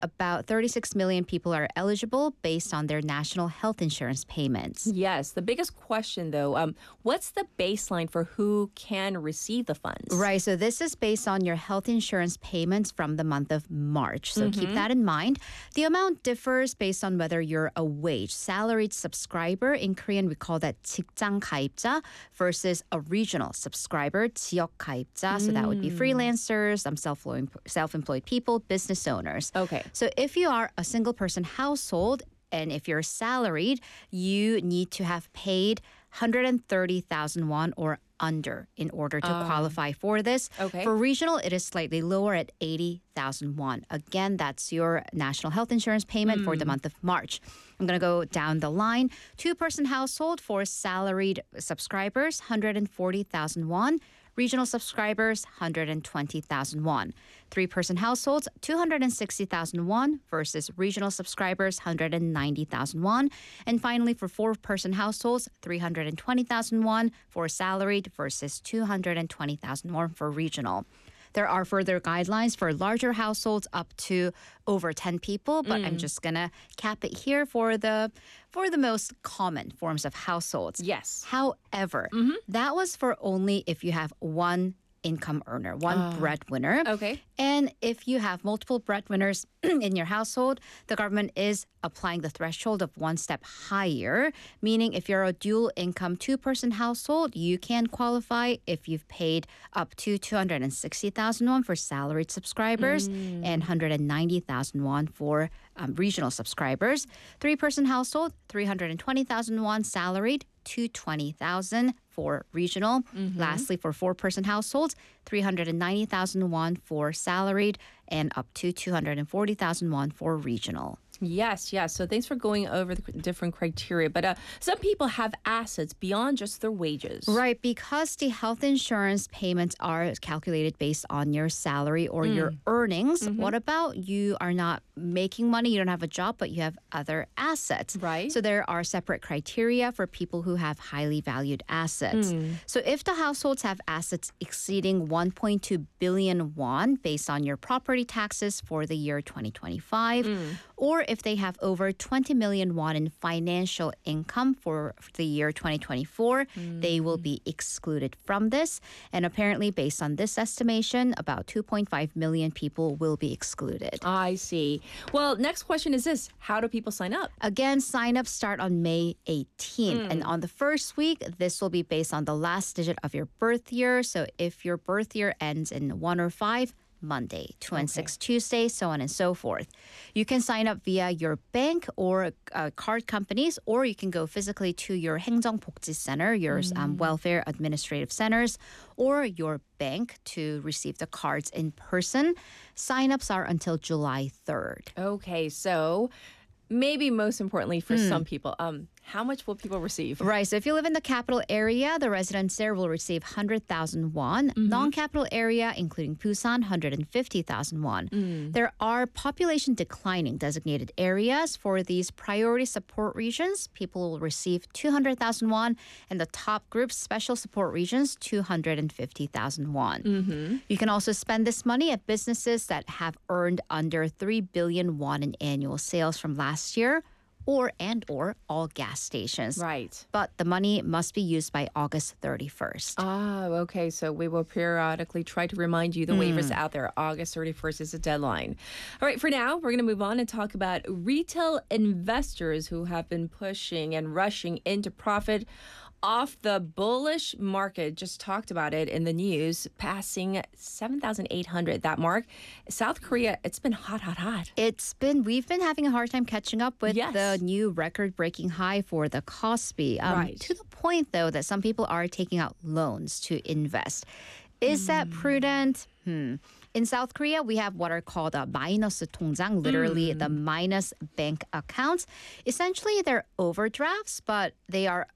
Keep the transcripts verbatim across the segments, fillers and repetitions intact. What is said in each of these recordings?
about thirty-six million people are eligible based on their national health insurance payments. Yes. The biggest question, though, um, what's the baseline for who can receive the funds? Right. So this is based on your health insurance payments from the month of March. So Mm-hmm. keep that in mind. The amount differs based on whether you're a wage, salaried subscriber. In Korean, we call that 직장 가입자 versus a regional subscriber, 지역 가입자. So that would be freelancers, um, self-employed, self-employed people, business owners. Okay. So if you are a single person household and if you're salaried, you need to have paid one hundred thirty thousand won or under in order to Um, qualify for this. okay. For regional, it is slightly lower at eighty thousand won. Again, that's your national health insurance payment for the month of March. I'm going to go down the line. Two-person household for salaried subscribers, one hundred forty thousand won. Regional subscribers, one hundred twenty thousand won. Three-person households, two hundred sixty thousand won versus regional subscribers, one hundred ninety thousand won. And finally, for four-person households, three hundred twenty thousand won for salaried versus two hundred twenty thousand won for regional. There are further guidelines for larger households up to over ten people, but I'm just going to cap it here for the for the most common forms of households. Yes. However, that was for only if you have one income earner, one breadwinner. Okay. And if you have multiple breadwinners in your household, the government is applying the threshold of one step higher, meaning if you're a dual income two-person household, you can qualify if you've paid up to two hundred sixty thousand won for salaried subscribers and one hundred ninety thousand won for um, regional subscribers. Three-person household, three hundred twenty thousand won salaried, two hundred twenty thousand for regional. Lastly, for four-person households, three hundred ninety thousand won for salaried and up to two hundred forty thousand won for regional. Yes, yes. So thanks for going over the different criteria. But uh, some people have assets beyond just their wages. Right, because the health insurance payments are calculated based on your salary or your earnings. What about you are not making money, you don't have a job, but you have other assets? Right. So there are separate criteria for people who have highly valued assets. So if the households have assets exceeding one point two billion won based on your property taxes for the year twenty twenty-five, or if they have over twenty million won in financial income for the year twenty twenty-four, they will be excluded from this. And apparently, based on this estimation, about two point five million people will be excluded. I see. Well, next question is this. How do people sign up? Again, sign-ups start on May eighteenth. And on the first week, this will be based on the last digit of your birth year. So if your birth year ends in one or five, Monday, two and six Tuesday, so on and so forth. You can sign up via your bank or uh, card companies, or you can go physically to your 행정복지 center, your um, welfare administrative centers, or your bank to receive the cards in person. Sign-ups are until July third. Okay, so maybe most importantly for some people, um, how much will people receive? Right. So if you live in the capital area, the residents there will receive one hundred thousand won. Non-capital area, including Busan, one hundred fifty thousand won. There are population declining designated areas. For these priority support regions, people will receive two hundred thousand won. And the top groups, special support regions, two hundred fifty thousand won. You can also spend this money at businesses that have earned under three billion won in annual sales from last year, or and or all gas stations. Right. But the money must be used by August thirty-first. Ah, okay. So we will periodically try to remind you the waivers out there. August thirty-first is the deadline. All right, for now, we're going to move on and talk about retail investors who have been pushing and rushing into profit off the bullish market. Just talked about it in the news, passing seven thousand eight hundred, that mark. South Korea, it's been hot, hot, hot. It's been, we've been having a hard time catching up with Yes. the new record-breaking high for the Kospi. Um, Right. To the point, though, that some people are taking out loans to invest. Is that prudent? Hmm. In South Korea, we have what are called a 마이너스 통장, literally the minus bank accounts. Essentially, they're overdrafts, but they are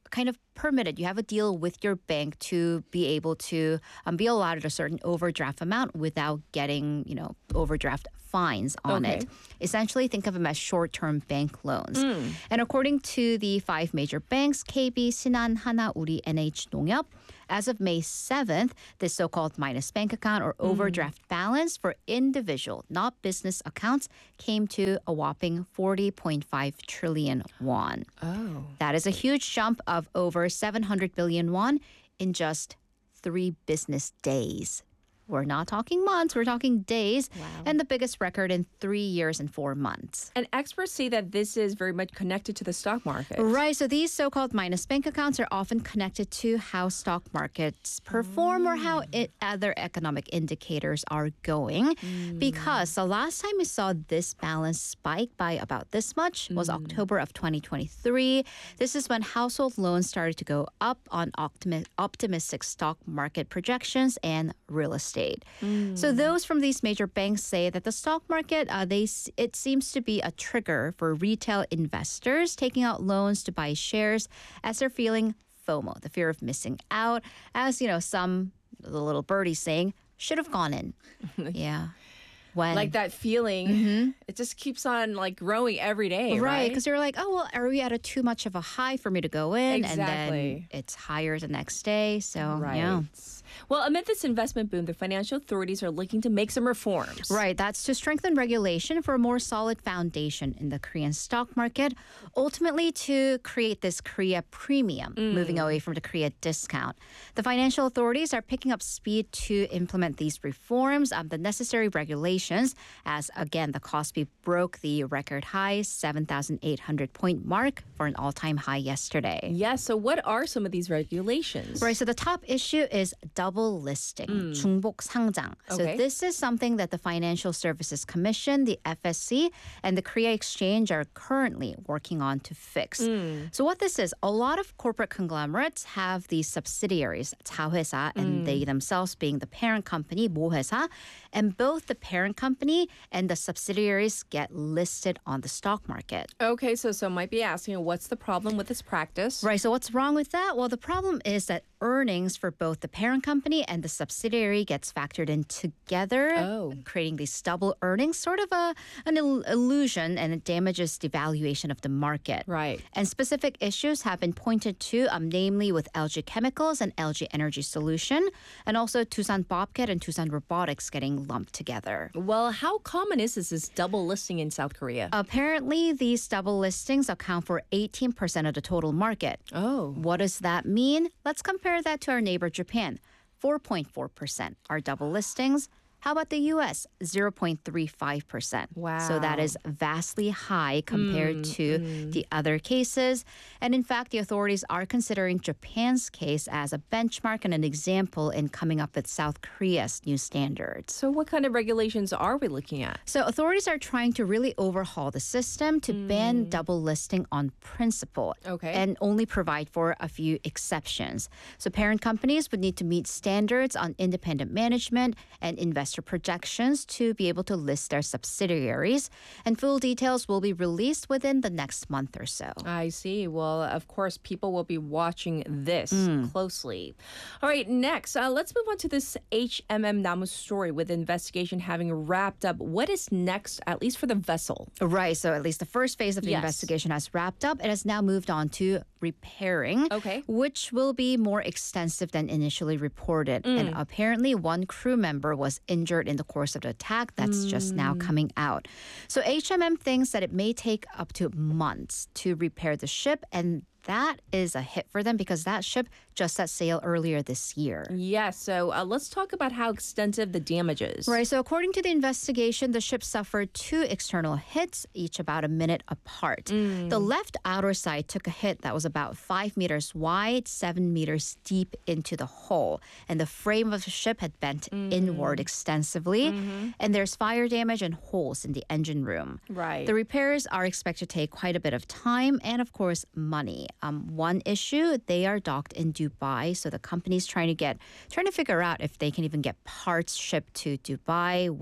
kind of permitted. You have a deal with your bank to be able to um, be allotted a certain overdraft amount without getting, you know, overdraft fines on Okay. it. Essentially, think of them as short-term bank loans. And according to the five major banks, K B, Sinan, Hana, Uri, N H, 농협, as of May seventh, this so-called minus bank account or overdraft balance for individual, not business accounts came to a whopping forty point five trillion won. Oh. That is a huge jump of over seven hundred billion won in just three business days. We're not talking months, we're talking days, and the biggest record in three years and four months. And experts say that this is very much connected to the stock market. Right, so these so-called minus bank accounts are often connected to how stock markets perform or how it, other economic indicators are going. Because the last time we saw this balance spike by about this much was October of twenty twenty-three. This is when household loans started to go up on optimi- optimistic stock market projections and real estate. So those from these major banks say that the stock market, uh, they s- it seems to be a trigger for retail investors taking out loans to buy shares as they're feeling FOMO, the fear of missing out, as you know, some the little birdie saying should have gone in. Yeah, when Like that feeling, it just keeps on like growing every day, right, right? because you're like, oh well, are we at a too much of a high for me to go in, and Exactly. then it's higher the next day. So Right. yeah. Well, amid this investment boom, the financial authorities are looking to make some reforms. Right, that's to strengthen regulation for a more solid foundation in the Korean stock market, ultimately to create this Korea premium, moving away from the Korea discount. The financial authorities are picking up speed to implement these reforms, um, the necessary regulations, as again, the Kospi broke the record high seven thousand eight hundred point mark for an all-time high yesterday. Yes. So, what are some of these regulations? Right, so the top issue is double listing, 중복 상장. So Okay. this is something that the Financial Services Commission, the F S C, and the Korea Exchange are currently working on to fix. So what this is, a lot of corporate conglomerates have these subsidiaries, 자회사, and they themselves being the parent company, 모회사, and both the parent company and the subsidiaries get listed on the stock market. Okay. So, some might be asking, what's the problem with this practice? Right. So what's wrong with that? Well, the problem is that earnings for both the parent company and the subsidiary gets factored in together, Oh. creating these double earnings, sort of a an il- illusion, and it damages the valuation of the market. Right. And specific issues have been pointed to, um, namely with L G Chemicals and L G Energy Solution, and also Tucson Bobcat and Tucson Robotics getting lumped together. Well, how common is this, this double listing in South Korea? Apparently, these double listings account for eighteen percent of the total market. oh. What does that mean? Let's compare that to our neighbor Japan. four point four percent are double listings. How about the U S? zero point three five percent. So that Wow. is vastly high compared to the other cases. And in fact, the authorities are considering Japan's case as a benchmark and an example in coming up with South Korea's new standards. So, what kind of regulations are we looking at? So authorities are trying to really overhaul the system to ban double listing on principle Okay. and only provide for a few exceptions. So parent companies would need to meet standards on independent management and investor projections to be able to list their subsidiaries. And full details will be released within the next month or so. I see. Well, of course, people will be watching this Hmm. closely. All right, next, uh, let's move on to this H M M Namu story with the investigation having wrapped up. What is next, at least for the vessel? Right. So at least the first phase of the Yes. investigation has wrapped up. It has now moved on to repairing, Okay. which will be more extensive than initially reported. Mm. And apparently, one crew member was injured in the course of the attack. That's just now Mm. coming out. So H M M thinks that it may take up to months to repair the ship, and that is a hit for them because that ship just set sail earlier this year. Yes. So uh, let's talk about how extensive the damage is. Right. So according to the investigation, the ship suffered two external hits, each about a minute apart. The left outer side took a hit that was about five meters wide, seven meters deep into the hull. And the frame of the ship had bent inward extensively. And there's fire damage and holes in the engine room. Right. The repairs are expected to take quite a bit of time and, of course, money. Um, one issue, they are docked in Dubai, so the company's trying to get, trying to figure out if they can even get parts shipped to Dubai with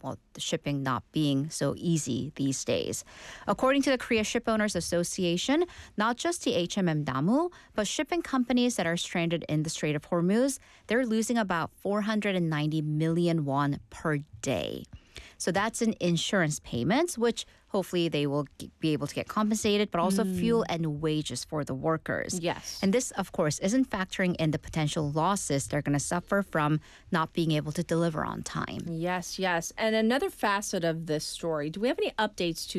well, the shipping not being so easy these days. According to the Korea Shipowners Association, not just the H M M Damu, but shipping companies that are stranded in the Strait of Hormuz, they're losing about four hundred ninety million won per day. So that's in insurance payments, which hopefully they will be able to get compensated, but also mm. fuel and wages for the workers. Yes. And this, of course, isn't factoring in the potential losses they're going to suffer from not being able to deliver on time. Yes, yes. And another facet of this story, do we have any updates to